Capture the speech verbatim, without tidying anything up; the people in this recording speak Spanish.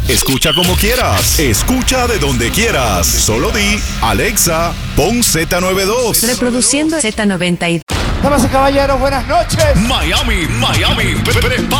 Escucha como quieras. Escucha de donde quieras. Solo di, Alexa, pon Z noventa y dos. Reproduciendo Z noventa y dos. Damas y caballeros, buenas noches. Miami, Miami, prepara.